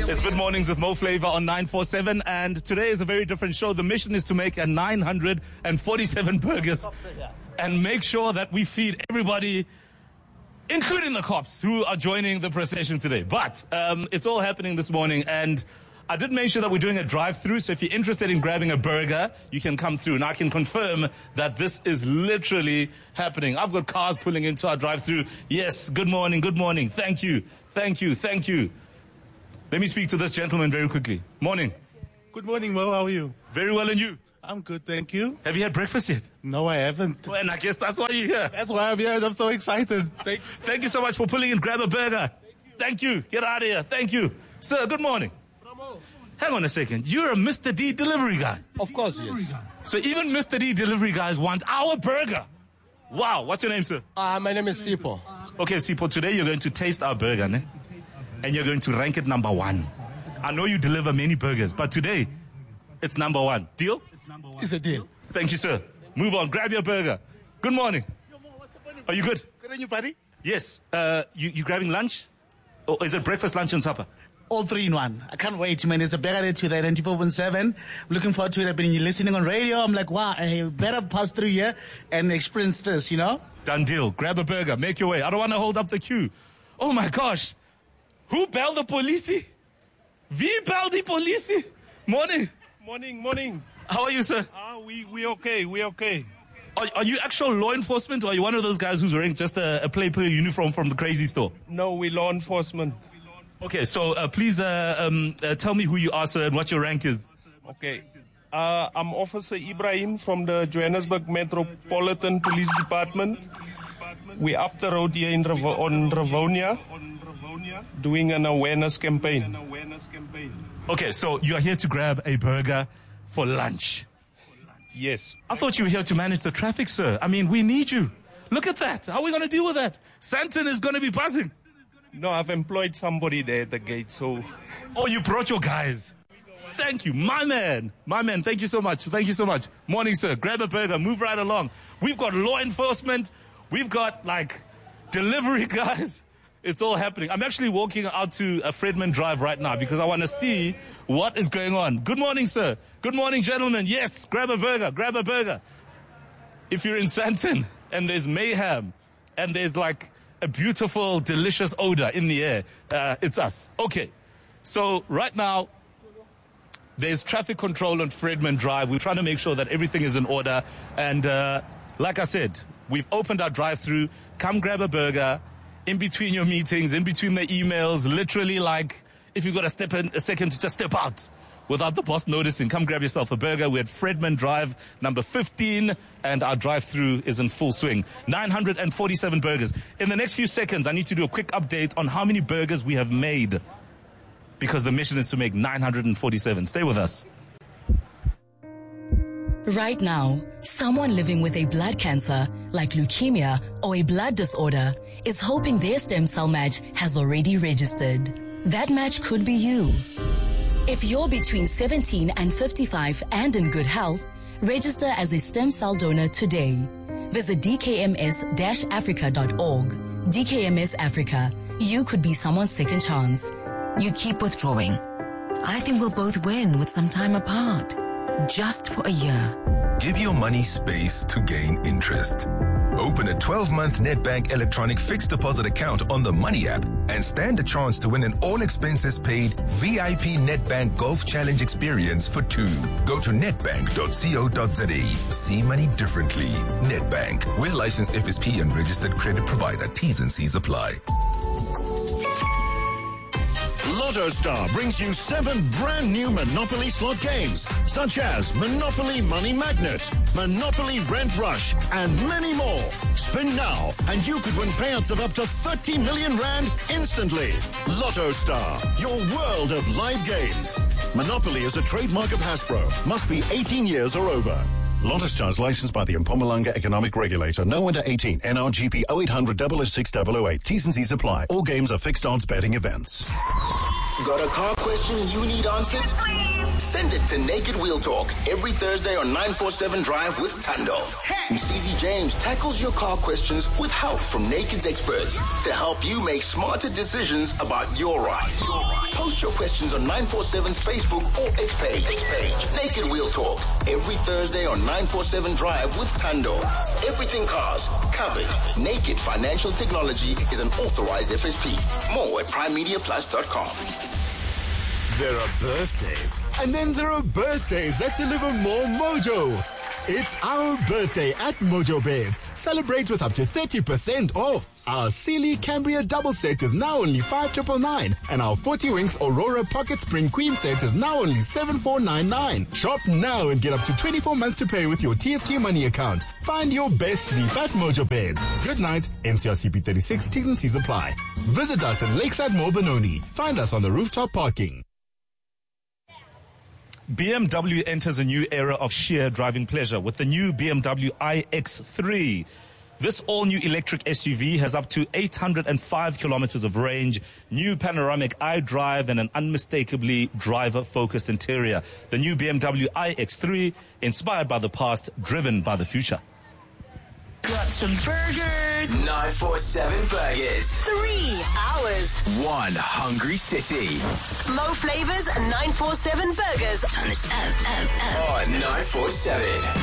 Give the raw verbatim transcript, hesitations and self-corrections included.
It's Good Mornings with Mo Flava on nine forty-seven, and today is a very different show. The mission is to make a nine hundred forty-seven burgers and make sure that we feed everybody, including the cops who are joining the procession today. But um, it's all happening this morning, and I did mention that we're doing a drive-through, so if you're interested in grabbing a burger, you can come through. And I can confirm that this is literally happening. I've got cars pulling into our drive-through. Yes, good morning, good morning. Thank you, thank you, thank you. Let me speak to this gentleman very quickly. Morning. Good morning, Mo. How are you? Very well, and you? I'm good, thank you. Have you had breakfast yet? No, I haven't. Well, and I guess that's why you're here. That's why I'm here. I'm so excited. Thank you. Thank you so much for pulling in. Grab a burger. Thank you. Thank you. Get out of here. Thank you. Sir, good morning. Hang on a second. You're a Mister D delivery guy. Of course, yes. So even Mister D delivery guys want our burger. Wow. What's your name, sir? Uh, my name is Sipo. Okay, Sipo, today you're going to taste our burger, ne? And you're going to rank it number one. I know you deliver many burgers, but today it's number one. Deal? It's a deal. Thank you, sir. Move on. Grab your burger. Good morning. Are you good? Good on you, buddy. Yes. Uh, you, you grabbing lunch? Or is it breakfast, lunch, and supper? All three in one. I can't wait, man. It's a burger day today, ninety-four point seven. Looking forward to it. I've been listening on radio. I'm like, wow, I better pass through here and experience this, you know? Done deal. Grab a burger. Make your way. I don't want to hold up the queue. Oh, my gosh. Who belled the police? We belled the police. Morning. Morning, morning. How are you, sir? Ah, we, we okay, we okay. Are, are you actual law enforcement, or are you one of those guys who's wearing just a, a play play uniform from the crazy store? No, we law enforcement. Okay, so uh, please uh, um, uh, tell me who you are, sir, and what your rank is. Okay. Uh, I'm Officer Ibrahim from the Johannesburg Metropolitan Police Department. We're up the road here in Revo- on Rivonia doing an awareness campaign. Okay, so you are here to grab a burger for lunch. Yes. I thought you were here to manage the traffic, sir. I mean, we need you. Look at that. How are we going to deal with that? Santon is going to be buzzing. No, I've employed somebody there at the gate, so... Oh, you brought your guys. Thank you. My man. My man, thank you so much. Thank you so much. Morning, sir. Grab a burger. Move right along. We've got law enforcement. We've got, like, delivery guys. It's all happening. I'm actually walking out to a Fredman Drive right now because I want to see what is going on. Good morning, sir. Good morning, gentlemen. Yes, grab a burger. Grab a burger. If you're in Santon and there's mayhem and there's, like, a beautiful, delicious odor in the air, Uh, it's us. Okay. So right now, there's traffic control on Fredman Drive. We're trying to make sure that everything is in order. And uh, like I said, we've opened our drive-through. Come grab a burger in between your meetings, in between the emails, literally like if you've got to step in a second to just step out without the boss noticing. Come grab yourself a burger. We're at Fredman Drive, number fifteen, and our drive-through is in full swing. nine hundred forty-seven burgers. In the next few seconds, I need to do a quick update on how many burgers we have made, because the mission is to make nine hundred forty-seven. Stay with us. Right now, someone living with a blood cancer, like leukemia or a blood disorder, is hoping their stem cell match has already registered. That match could be you. If you're between seventeen and fifty-five and in good health, register as a stem cell donor today. Visit d k m s dash africa dot org. D K M S Africa. You could be someone's second chance. You keep withdrawing. I think we'll both win with some time apart. Just for a year. Give your money space to gain interest. Open a twelve-month Nedbank electronic fixed deposit account on the Money app and stand a chance to win an all-expenses-paid V I P Nedbank Golf Challenge experience for two. Go to nedbank dot co dot za. See money differently. Nedbank. We're licensed F S P and registered credit provider. T's and C's apply. Lotto Star brings you seven brand new Monopoly slot games, such as Monopoly Money Magnet, Monopoly Rent Rush, and many more. Spin now, and you could win payouts of up to thirty million rand instantly. Lotto Star, your world of live games. Monopoly is a trademark of Hasbro. Must be eighteen years or over. Lotto Star is licensed by the Mpumalanga Economic Regulator. No under eighteen. N R G P oh eight hundred double oh six double oh eight. T's and C's apply. All games are fixed odds betting events. Got a car question you need answered? Send it to Naked Wheel Talk every Thursday on nine forty-seven Drive with Tando. Hey. Cece James tackles your car questions with help from Naked's experts to help you make smarter decisions about your ride. Your ride. Post your questions on nine four seven's Facebook or X page. X page. Naked Wheel Talk. Every Thursday on nine four seven Drive with Tando. Everything cars. Covered. Naked Financial Technology is an authorized F S P. More at prime media plus dot com. There are birthdays, and then there are birthdays that deliver more mojo. It's our birthday at Mojo Beds. Celebrate with up to thirty percent off. Our Sealy Cambria double set is now only five thousand nine hundred ninety-nine, and our forty Winks Aurora Pocket Spring Queen set is now only seven thousand four hundred ninety-nine. Shop now and get up to twenty-four months to pay with your T F T money account. Find your best sleep at Mojo Beds. Good night. N C R C P thirty-six, T's and C's apply. Visit us in Lakeside Mall Benoni. Find us on the rooftop parking. B M W enters a new era of sheer driving pleasure with the new B M W i X three. This all-new electric S U V has up to eight hundred five kilometers of range, new panoramic iDrive, and an unmistakably driver-focused interior. The new B M W i X three, inspired by the past, driven by the future. Got some burgers. nine four seven Burgers. Three hours. One hungry city. Mo Flavors nine four seven Burgers. Turn this up, up, up. On nine four seven.